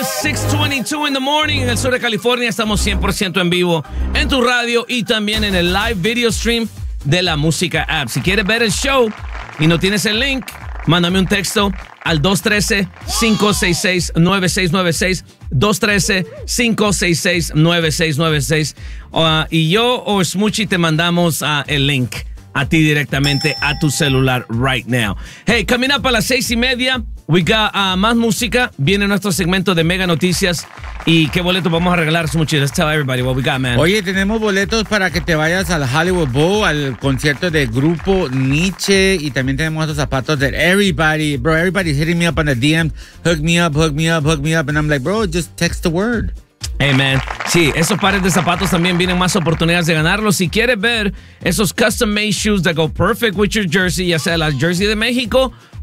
6:22 in the morning en el sur de California. Estamos 100% en vivo en tu radio y también en el live video stream de la Música App. Si quieres ver el show y no tienes el link, mándame un texto al 213-566-9696. 213-566-9696. Y yo o Smoochie te mandamos el link a ti directamente a tu celular right now. Hey, coming up a las 6:30, we got más música. Viene nuestro segmento de Mega Noticias. ¿Y qué boletos vamos a regalar, Smoochie? Let's tell everybody what we got, man. Oye, tenemos boletos para que te vayas al Hollywood Bowl, al concierto del grupo Nietzsche, y también tenemos estos zapatos de Everybody. Bro, everybody's hitting me up on the DMs. Hook me up, hook me up, hook me up. And I'm like, bro, just text the word. Hey, man. Sí, esos pares de zapatos también vienen más oportunidades de ganarlos. Si quieres ver esos custom-made shoes that go perfect with your jersey, ya sea la jersey de México